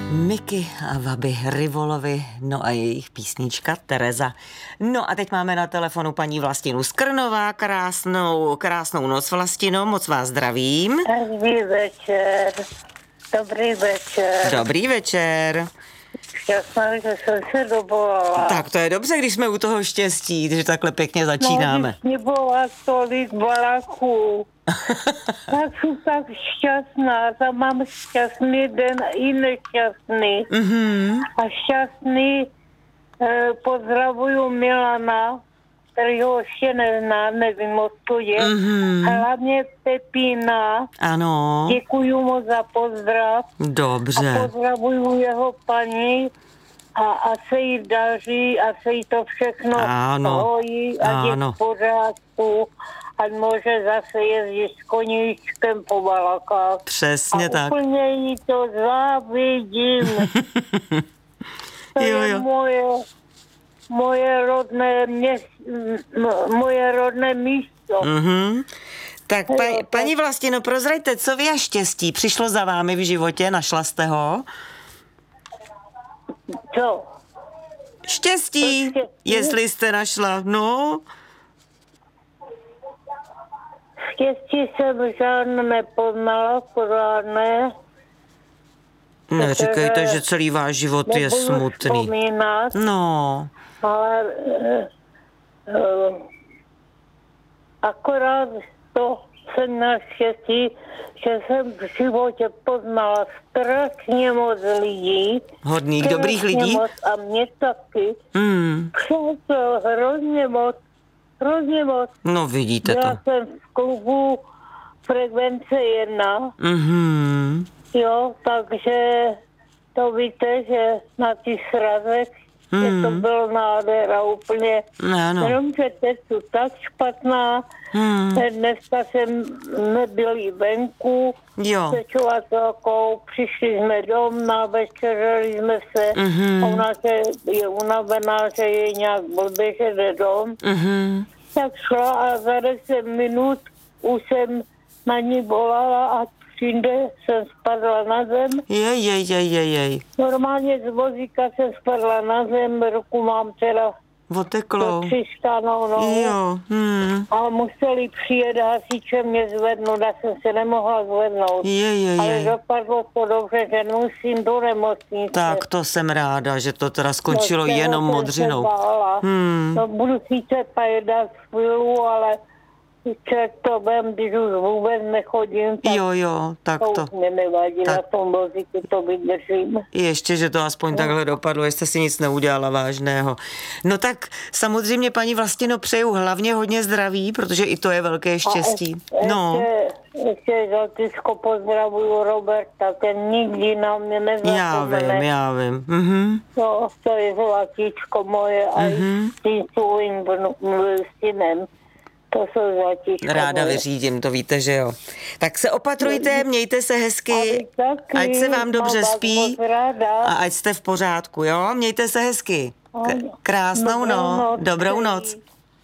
Miky a Vaby Rivolovi, no a jejich písnička Tereza. No a teď máme na telefonu paní Vlastinu z Krnova. Krásnou noc, Vlastino, moc vás zdravím. Dobrý večer. Dobrý večer. Dobrý večer. Šťastná, že jsem se dovolala. Tak to je dobře, když jsme u toho štěstí, že takhle pěkně začínáme. No, když byla tolik balaků. Tak jsem tak šťastná, tak mám šťastný den i nešťastný. Mhm. A šťastný pozdravuju Milana, který ho ještě nezná, nevím, odkud je. Hlavně Pepína. Ano. Děkuju mu za pozdrav. Dobře. A pozdravuju jeho paní a se jí daří, a se jí to všechno hojí a je v pořádku. A může zase jezdit s koníčkem po Balakách. Přesně tak. A úplně jí to závidím. To je moje rodné místo. Mhm. Tak paní Vlastino, prozraďte, co vy a štěstí přišlo za vámi v životě, našla jste ho? Co? Štěstí, jestli jste našla, no. Štěstí jsem žádné nepoznala, pořádné. Neříkejte, že celý váš život je smutný. Vzpomínat, no. Ale akorát to jsem na štěstí, že jsem v životě poznala strašně moc lidí. Hodných, dobrých lidí? Moc, a mě taky. Přátel, hrozně moc. No vidíte to. Já jsem v klubu Frekvence 1. Jo, takže to víte, že na ty srazech že to bylo nádhera úplně. Ano. Jenomže teď jsou tak špatná. Dneska jsem nebyli venku se čovatelkou, přišli jsme dom, navečerali jsme se. Ona je unavená, že je nějak blbě, že jde dom. Tak šla a za 10 minut už jsem na ní volala a přijde jsem spadla na zem. Jej. Normálně z vozíka jsem spadla na zem, ruku mám teda oteklou. Přiškanou, no. Jo. A museli přijet hasiče mě zvednout, já jsem se nemohla zvednout. Ale dopadlo to dobře, že musím do nemocnice. Tak to jsem ráda, že to teda skončilo jenom modřinou. No, budu sice pajedat chvíli, ale to vem, když už vůbec nechodím, tak tak to už mě nevadí, na tom vozíku to vydržím. Ještě, že to aspoň takhle dopadlo, jestli si nic neudělala vážného. No tak samozřejmě, paní Vlastino, přeju hlavně hodně zdraví, protože i to je velké štěstí. Ještě Zlatíčko pozdravuju Roberta, ten nikdy na mě nezapomene. Já vím. No, to je Zlatíčko moje a s tím svým synem. To jsou Zlatíčko ráda moje. vyřídím, to víte, že jo. Tak se opatrujte, mějte se hezky, ať se vám dobře spí a ať jste v pořádku, jo? Mějte se hezky. Krásnou noc. Dobrou noc.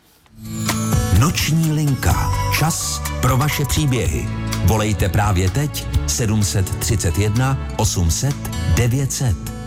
Noční linka. Čas pro vaše příběhy. Volejte právě teď 731 800 900.